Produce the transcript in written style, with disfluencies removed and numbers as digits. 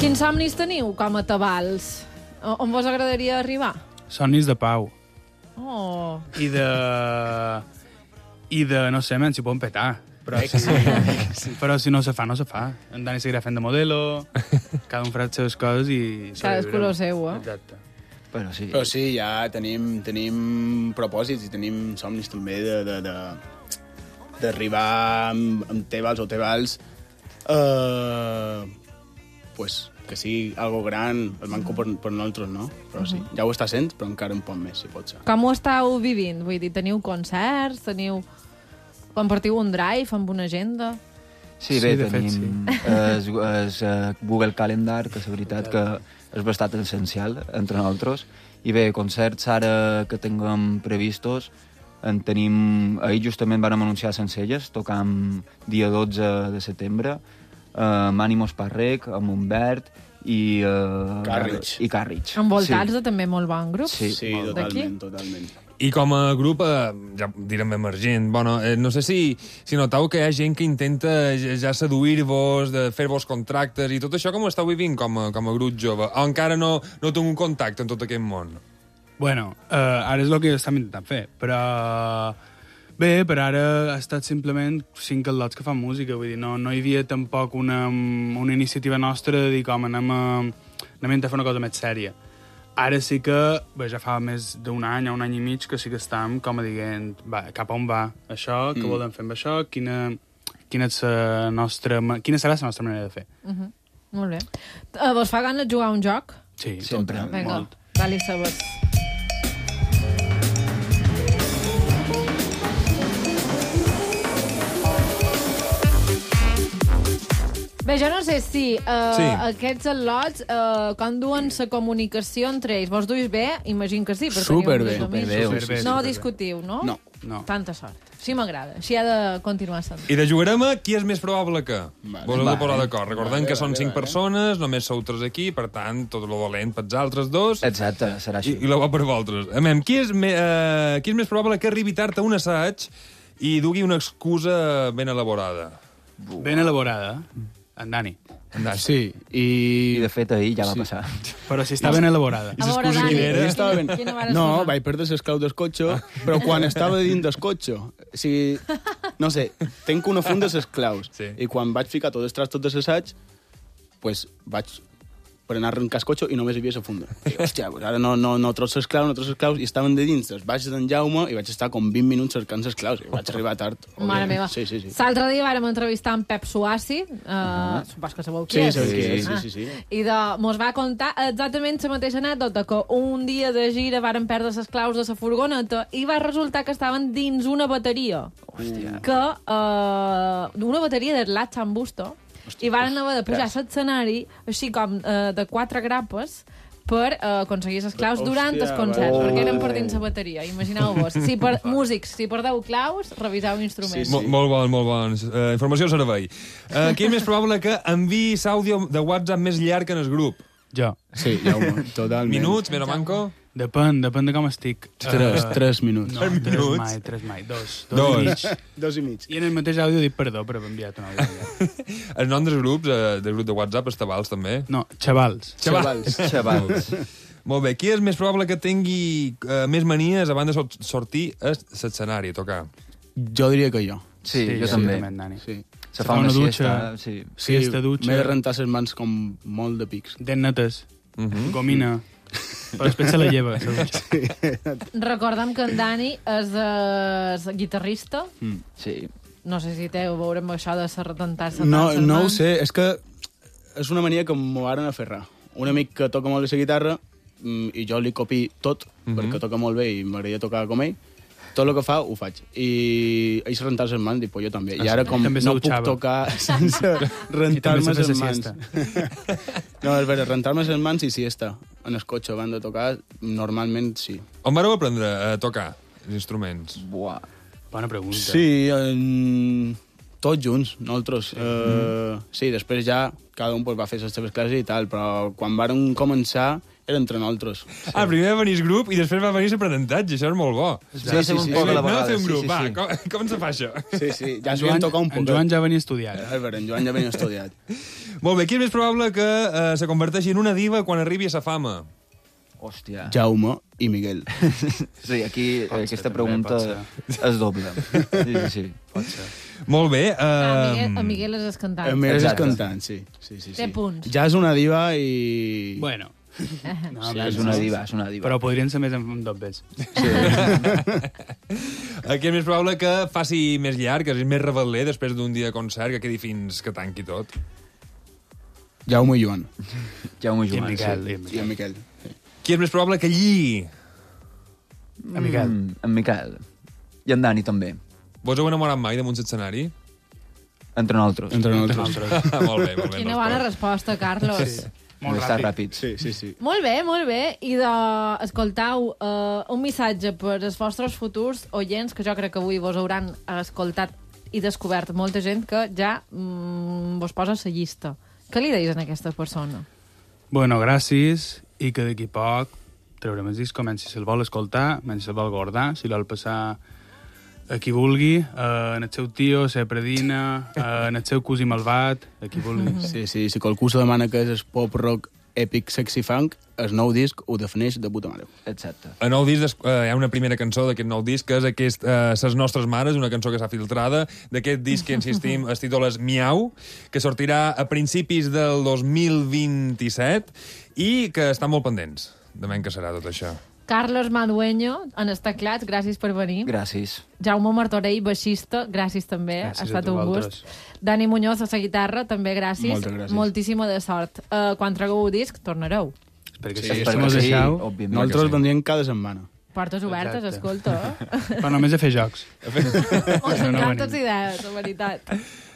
Quins somnis teniu com a tabals? On vos agradaria arribar? Somnis de pau. Oh. I de no sé, si poden petar. Però però si no se fa, no se fa. En Dani seguirà fent de modelo, cada un farà les seves coses i... Cadascú lo seu, eh? Exacte. Però sí, ja tenim propòsits i tenim somnis també d'arribar amb Tebals o Tebals pues, que sigui algo gran, el manco per nosaltres, no? Però sí, ja ho està sent, però encara un poc més, si pot ser. Com ho estàu vivint? Vull dir, teniu concerts, compartiu un drive amb una agenda? Sí, bé, tenim el Google Calendar, que és la veritat que és bastant essencial entre nosaltres. I bé, concerts ara que tinguem previstos, en tenim... Ahir justament vam anunciar Sencelles, tocam dia 12 de setembre, amb Ànimos Parrec, amb Humbert i Carriage. Envoltats de també molt bon grup. Sí, totalment. I com a grup, ja direm emergent, bueno, no sé si noteu que hi ha gent que intenta ja seduir-vos, de fer-vos contractes i tot això, com ho esteu vivint com a grup jove? O encara no teniu un contacte en tot aquest món? Bueno, ara és el que estem intentant fer, però... Bé, per ara ha estat simplement 5 al·lots que fan música, vull dir, no hi havia tampoc una iniciativa nostra de dir com anem a fer una cosa més sèria. Ara sí que, bé, ja fa més d'un any o un any i mig que sí que estem com a dient, cap on va això, què volem fer amb això, quina serà la nostra manera de fer. Molt bé. Vos fa gana jugar a un joc? Sí, sempre. Vinga, molt. dale sabers. Bé, jo no sé si aquests al·lots com duen la comunicació entre ells. Vos duis bé? Imagino que sí. Superbé. No discutiu, no? No. Tanta sort. Sí m'agrada. Així ha de continuar sent. I de jugarem a qui és més probable que? Vos heu de posar d'acord. Recordem que són 5 vale. persones, només sou 3 aquí, per tant, tot lo dolent pels altres 2. Exacte, serà així. I la bo per vosaltres. Qui és més probable que arribi tard a un assaig i dugui una excusa ben elaborada? Ben elaborada, en Dani. Sí, I de fet ahir ja va passar. Però si està ben elaborada. A veure, Dani, quina va No, excusa? vaig perdre les claus del cotxe, però quan estava dins del cotxe, o sigui, no sé, tenc una funda de les claus, i quan vaig ficar tot el trastos de l'assaig, pues vaig per anar a arrencar el cotxe i només hi havia la funda. I, hòstia, pues ara no trobo les claus, i estaven de dins dels baixos d'en Jaume i vaig estar com 20 minuts cercant les claus i vaig arribar tard. Mare meva. Sí. L'altre dia vàrem entrevistar en Pep Suassi, supos que sabeu qui és. Sí. I mos va contar exactament la mateixa anècdota, que un dia de gira varen perdre les claus de la furgoneta i va resultar que estaven dins una bateria. Hòstia. Una bateria de Latchan Busto, i van haver de pujar a l'escenari així com de 4 grapes per aconseguir les claus durant els concerts, perquè eren per dins la bateria. Imagineu-vos. Músics, si perdeu claus, reviseu instruments. Molt bons. Informació al servei. Qui és més probable que enviï l'àudio de WhatsApp més llarg en el grup? Jo. Sí, Jaume, totalment. Minuts, més o manco? Depèn de com estic. 3 minuts. No, 3 mai. 2 i mig. 2 i mig. I en el mateix àudio dic perdó per haver enviat un àudio. El nom dels grups, del grup de WhatsApp, és Tabals, també? No, xavals. Xavals. Molt bé. Qui és més probable que tingui més manies abans de sortir a l'escenari, a tocar? Jo diria que jo. Sí, jo també. Sí. Se fa una siesta. Siesta, dutxa. M'he de rentar les mans com molt de pics. Dent netes. Gomina. Però després se la lleva. Recordem que en Dani és guitarrista. Sí. No sé si té a veure amb això de retentar-se. No ho sé, és que és una mania que m'ho varen aferrar. Un amic que toca molt bé la guitarra i jo li copi tot, perquè toca molt bé i m'agradaria tocar com ell. Tot el que fa, ho faig. I ell se rentar-se les mans, dic, jo també. I ara, com no puc tocar sense rentar-me les mans. No, és veritat, rentar-me les mans i siesta. En el cotxe, abans de tocar, normalment sí. On vareu aprendre a tocar els instruments? Buah. Bona pregunta. Sí, Tots junts, nosaltres. Sí, després ja cada un va fer les seves classes i tal, però quan vàrem començar era entre nosaltres. Sí. Primer va venir el grup i després va venir l'aprenentatge, això és molt bo. Sí. Anem a fer un grup, com se fa això? Sí, ja s'ho tocar un poc. En Joan ja venia estudiat. En Joan ja venia estudiat. Molt bé, qui és més probable que se converteixi en una diva quan arribi a sa fama? Hòstia. Jaume i Miguel. Sí, aquí aquesta pregunta és doble. Sí. Pot ser. Molt bé. En Miguel és el cantant. En Miguel és el cantant, sí. Té punts. Ja és una diva i... Bueno. No, sí, és una diva. Però podrien ser més en dobbers. Sí. Aquí és més probable que faci més llarg, que és més rebel·ler després d'un dia de concert, que quedi fins que tanqui tot. Jaume i Joan. Jaume i Joan, I en Miquel. Sí. Qui és més probable que lligui? En Miquel. En Miquel. I en Dani, també. Vos heu enamorat mai damunt l'escenari? Entre nosaltres. Molt bé. Quina bona resposta, Carlos. Sí. Molt ràpid. Sí. Molt bé. I escoltau, un missatge per als vostres futurs oients, que jo crec que avui vos hauran escoltat i descobert molta gent que ja vos posa a la llista. Què li deis a aquesta persona? Bueno, gràcies, i que d'aquí poc traurem el disc, si se'l vol escoltar, si se'l vol guardar, si l'ol passar a qui vulgui, en el seu tio, la predina, en el seu cosí malvat, a qui vulgui. Sí, si qualcú se demana que és el pop rock epic sexy funk, el nou disc ho defineix de puta mare. Exacte. El nou disc, hi ha una primera cançó d'aquest nou disc, que és aquest Ses nostres mares, una cançó que s'ha filtrada. D'aquest disc, que insistim, es títol és Miau, que sortirà a principis del 2027 i que estan molt pendents de ben que serà tot això. Carlos Madueño, en els teclats, gràcies per venir. Gràcies. Jaume Martorell, baixista, gràcies també, ha estat un gust. Dani Muñoz, a la guitarra, també gràcies. Moltes gràcies. Moltíssima de sort. Quan tragueu el disc, tornareu. Espero que Sí, sí. òbviament. Nosaltres vendríem cada setmana. Portes obertes, Exacte. escolta. Però només a fer jocs. Ens encanten les idees, la veritat.